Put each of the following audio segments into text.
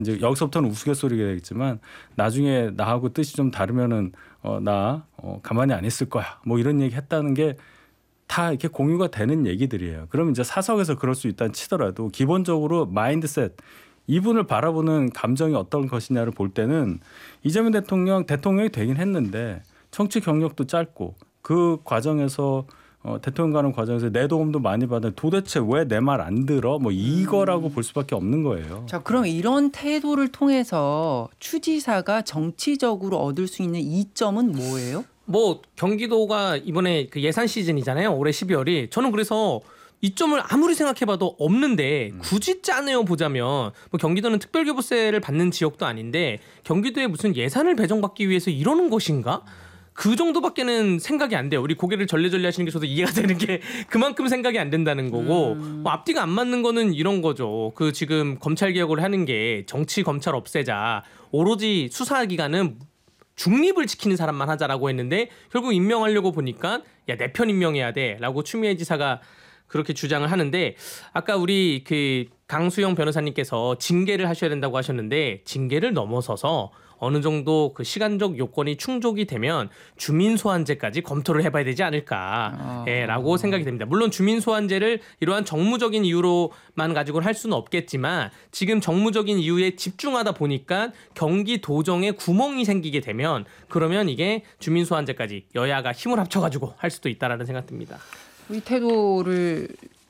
이제 여기서부터는 우스갯소리가 되겠지만 나중에 나하고 뜻이 좀 다르면은 나 가만히 안 있을 거야. 뭐 이런 얘기 했다는 게 다 이렇게 공유가 되는 얘기들이에요. 그러면 이제 사석에서 그럴 수 있다는 치더라도 기본적으로 마인드셋 이분을 바라보는 감정이 어떤 것이냐를 볼 때는 이재명 대통령이 되긴 했는데 정치 경력도 짧고 그 과정에서 대통령 가는 과정에서 내 도움도 많이 받는 도대체 왜 내 말 안 들어? 뭐 이거라고 볼 수밖에 없는 거예요. 자, 그럼 이런 태도를 통해서 추 지사가 정치적으로 얻을 수 있는 이점은 뭐예요? 뭐 경기도가 이번에 그 예산 시즌이잖아요. 올해 12월이. 저는 그래서 이점을 아무리 생각해봐도 없는데 굳이 짜내어 보자면 뭐 경기도는 특별교부세를 받는 지역도 아닌데 경기도에 무슨 예산을 배정받기 위해서 이러는 것인가? 그 정도밖에는 생각이 안 돼요. 우리 고개를 절레절레 하시는 게 저도 이해가 되는 게 그만큼 생각이 안 된다는 거고 뭐 앞뒤가 안 맞는 거는 이런 거죠. 그 지금 검찰 개혁을 하는 게 정치 검찰 없애자 오로지 수사기관은 중립을 지키는 사람만 하자라고 했는데 결국 임명하려고 보니까 야, 내 편 임명해야 돼라고 추미애 지사가 그렇게 주장을 하는데 아까 우리 그 강수영 변호사님께서 징계를 하셔야 된다고 하셨는데 징계를 넘어서서 어느 정도 그 시간적 요건이 충족이 되면 주민소환제까지 검토를 해봐야 되지 않을까라고 생각이 됩니다. 물론 주민소환제를 이러한 정무적인 이유로만 가지고는 할 수는 없겠지만 지금 정무적인 이유에 집중하다 보니까 경기도정에 구멍이 생기게 되면 그러면 이게 주민소환제까지 여야가 힘을 합쳐가지고 할 수도 있다라는 생각 듭니다. 이 태도를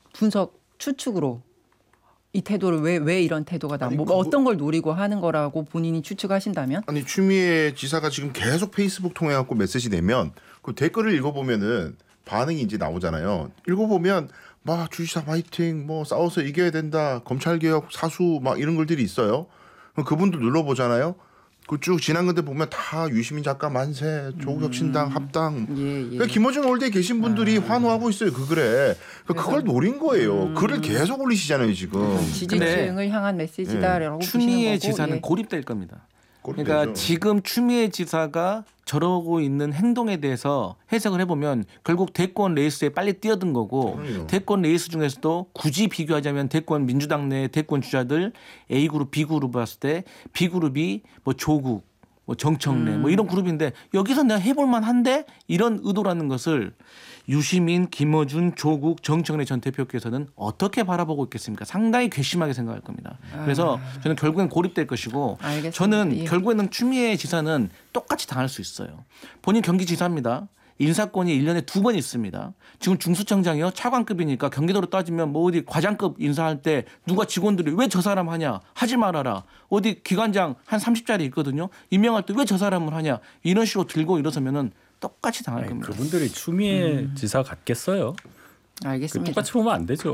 추측으로 이 태도를 왜 이런 태도가 나? 뭐 어떤 걸 노리고 하는 거라고 본인이 추측하신다면? 아니 추미애 지사가 지금 계속 페이스북 통해 갖고 메시지 내면 그 댓글을 읽어보면은 반응이 이제 나오잖아요. 읽어보면 막 주지사 화이팅, 뭐 싸워서 이겨야 된다, 검찰 개혁 사수 막 이런 글들이 있어요. 그럼 그분도 눌러보잖아요. 그 쭉 지난 건데 보면 다 유시민 작가 만세, 조국혁신당 합당. 예. 그러니까 김어준 올대에 계신 분들이 환호하고 있어요. 그 글에. 그걸 노린 거예요. 글을 계속 올리시잖아요 지금. 지지층을 향한 메시지다라고 보시는 거고. 추미애 지사는 고립될 겁니다. 그러니까 지금 추미애 지사가 저러고 있는 행동에 대해서 해석을 해보면 결국 대권 레이스에 빨리 뛰어든 거고 대권 레이스 중에서도 굳이 비교하자면 대권 민주당 내 대권 주자들 A그룹, B그룹 봤을 때 B그룹이 뭐 조국, 뭐 정청래 뭐 이런 그룹인데 여기서 내가 해볼 만한데 이런 의도라는 것을 유시민, 김어준, 조국, 정청래 전 대표께서는 어떻게 바라보고 있겠습니까? 상당히 괘씸하게 생각할 겁니다. 그래서 저는 결국엔 고립될 것이고 알겠습니다. 저는 결국에는 추미애 지사는 똑같이 당할 수 있어요. 본인 경기지사입니다. 인사권이 1년에 2번 있습니다. 지금 중수청장이요. 차관급이니까 경기도로 따지면 뭐 어디 과장급 인사할 때 누가 직원들이 왜 저 사람 하냐. 하지 말아라. 어디 기관장 한 30자리 있거든요. 임명할 때 왜 저 사람을 하냐. 이런 식으로 들고 일어서면은 똑같이 당할 겁니다. 그분들이 추미애 지사 같겠어요? 알겠습니다. 똑같이 보면 안 되죠.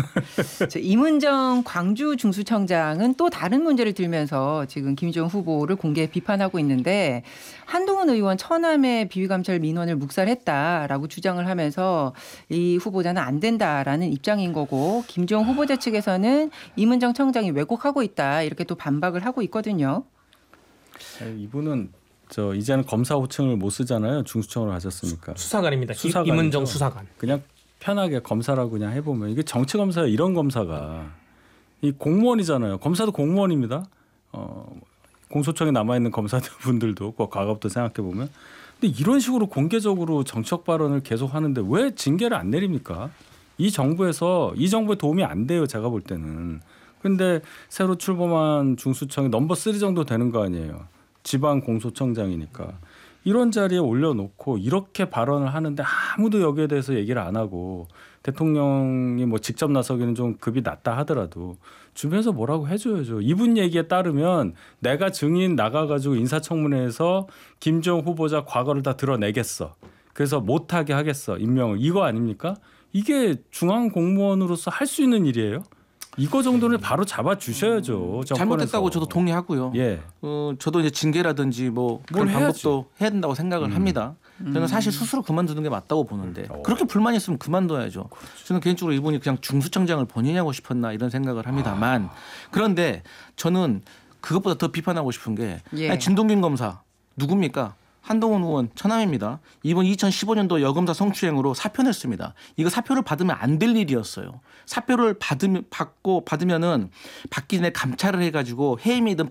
임은정 광주 중수청장은 또 다른 문제를 들면서 지금 김지원 후보를 공개 비판하고 있는데 한동훈 의원 처남의 비위감찰 민원을 묵살했다라고 주장을 하면서 이 후보자는 안 된다라는 입장인 거고 김지원 후보자 측에서는 임은정 청장이 왜곡하고 있다 이렇게 또 반박을 하고 있거든요. 이분은 이제는 검사 호칭을 못 쓰잖아요. 중수청으로 하셨으니까. 수사관입니다. 임은정 수사관. 그냥 편하게 검사라고 그냥 해보면 이게 정치 검사예요. 이런 검사가 이 공무원이잖아요. 검사도 공무원입니다. 공소청에 남아 있는 검사분들도 그 과거부터 생각해 보면. 근데 이런 식으로 공개적으로 정책 발언을 계속 하는데 왜 징계를 안 내립니까? 이 정부에 도움이 안 돼요. 제가 볼 때는. 근데 새로 출범한 중수청이 넘버 3 정도 되는 거 아니에요. 지방 공소청장이니까. 이런 자리에 올려놓고 이렇게 발언을 하는데 아무도 여기에 대해서 얘기를 안 하고 대통령이 뭐 직접 나서기는 좀 급이 낮다 하더라도 주변에서 뭐라고 해줘야죠. 이분 얘기에 따르면 내가 증인 나가가지고 인사청문회에서 김지원 후보자 과거를 다 드러내겠어. 그래서 못하게 하겠어. 임명을. 이거 아닙니까? 이게 중앙 공무원으로서 할 수 있는 일이에요. 이거 정도는 바로 잡아주셔야죠. 정권에서. 잘못됐다고 저도 동의하고요. 예. 저도 이제 징계라든지 뭐 그런 방법도 해야 된다고 생각을 합니다. 저는 사실 스스로 그만두는 게 맞다고 보는데 그렇게 불만이 있으면 그만둬야죠. 저는 개인적으로 이분이 그냥 중수청장을 본인이 하고 싶었나 이런 생각을 합니다만 그런데 저는 그것보다 더 비판하고 싶은 게 아니, 진동균 검사 누굽니까? 한동훈 의원 천남입니다. 이번 2015년도 여검사 성추행으로 사표 냈습니다. 이거 사표를 받으면 안 될 일이었어요. 사표를 받으면은 받기 전에 감찰을 해가지고 해임이든